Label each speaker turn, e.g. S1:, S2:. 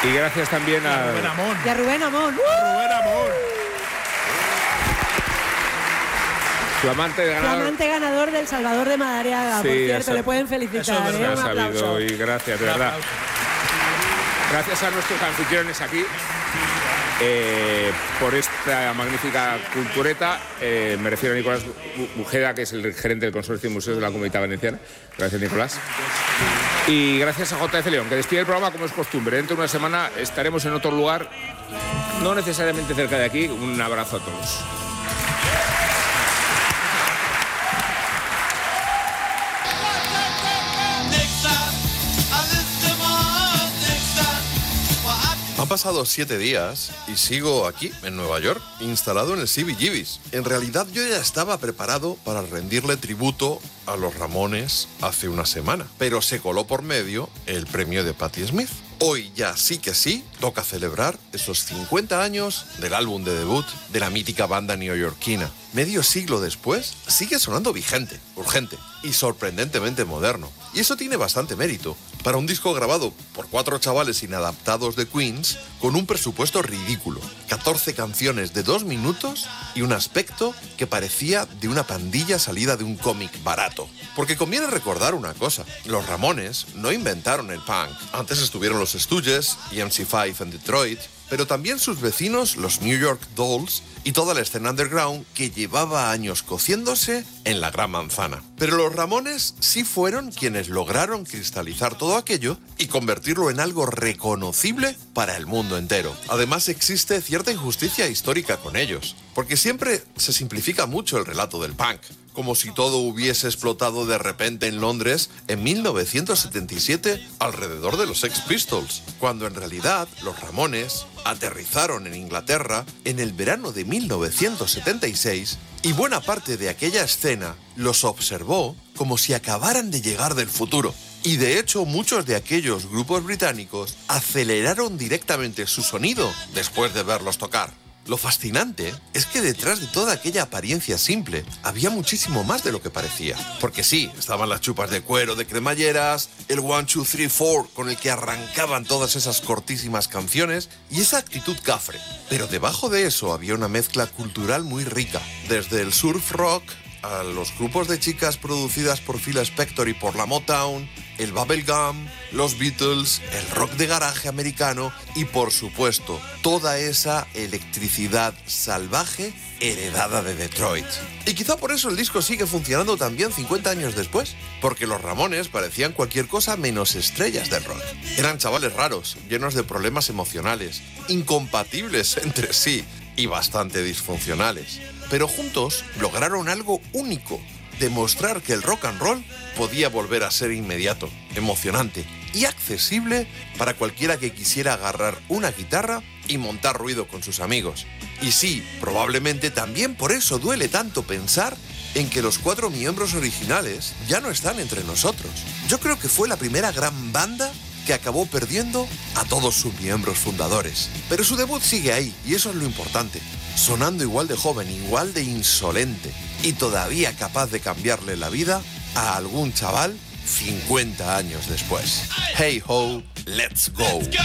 S1: Y gracias también a
S2: Rubén Amón.
S3: Y a Rubén Amón.
S2: Rubén Amón.
S1: flamante
S3: ganador del Salvador de Madariaga,
S1: Sí,
S3: por cierto,
S1: eso-
S3: le pueden felicitar.
S2: eso es
S1: Se ha
S3: Un aplauso.
S1: sabido y gracias, de
S2: Un
S1: verdad.
S2: aplauso.
S1: Gracias a nuestros anfitriones aquí por esta magnífica cultureta. Me refiero a Nicolás Bujeda, que es el gerente del Consorcio de Museos de la Comunidad Valenciana. Gracias, Nicolás. Y gracias a JF León, que despide el programa como es costumbre. Dentro de una semana estaremos en otro lugar, no necesariamente cerca de aquí. Un abrazo a todos.
S4: Han pasado 7 días y sigo aquí, en Nueva York, instalado en el CBGB's. En realidad yo ya estaba preparado para rendirle tributo a los Ramones hace una semana, pero se coló por medio el premio de Patti Smith. Hoy ya sí que sí, toca celebrar esos 50 años del álbum de debut de la mítica banda neoyorquina. Medio siglo después, sigue sonando vigente, urgente y sorprendentemente moderno. Y eso tiene bastante mérito para un disco grabado por 4 chavales inadaptados de Queens con un presupuesto ridículo. 14 canciones de 2 minutos y un aspecto que parecía de una pandilla salida de un cómic barato. Porque conviene recordar una cosa, los Ramones no inventaron el punk. Antes estuvieron los Stooges y MC5 en Detroit, pero también sus vecinos, los New York Dolls, y toda la escena underground que llevaba años cociéndose en la Gran Manzana. Pero los Ramones sí fueron quienes lograron cristalizar todo aquello y convertirlo en algo reconocible para el mundo entero. Además existe cierta injusticia histórica con ellos, porque siempre se simplifica mucho el relato del punk, como si todo hubiese explotado de repente en Londres en 1977 alrededor de los Sex Pistols, cuando en realidad los Ramones aterrizaron en Inglaterra en el verano de 1976 y buena parte de aquella escena los observó como si acabaran de llegar del futuro. Y de hecho muchos de aquellos grupos británicos aceleraron directamente su sonido después de verlos tocar. Lo fascinante es que detrás de toda aquella apariencia simple había muchísimo más de lo que parecía. Porque sí, estaban las chupas de cuero de cremalleras, el 1, 2, 3, 4 con el que arrancaban todas esas cortísimas canciones y esa actitud cafre. Pero debajo de eso había una mezcla cultural muy rica, desde el surf rock a los grupos de chicas producidas por Phil Spector y por la Motown, el bubblegum, los Beatles, el rock de garaje americano y, por supuesto, toda esa electricidad salvaje heredada de Detroit. Y quizá por eso el disco sigue funcionando también 50 años después, porque los Ramones parecían cualquier cosa menos estrellas del rock. Eran chavales raros, llenos de problemas emocionales, incompatibles entre sí y bastante disfuncionales. Pero juntos lograron algo único: demostrar que el rock and roll podía volver a ser inmediato, emocionante y accesible para cualquiera que quisiera agarrar una guitarra y montar ruido con sus amigos. Y sí, probablemente también por eso duele tanto pensar en que los 4 miembros originales ya no están entre nosotros. Yo creo que fue la primera gran banda que acabó perdiendo a todos sus miembros fundadores. Pero su debut sigue ahí, y eso es lo importante. Sonando igual de joven, igual de insolente, y todavía capaz de cambiarle la vida a algún chaval 50 años después. Hey ho, let's go.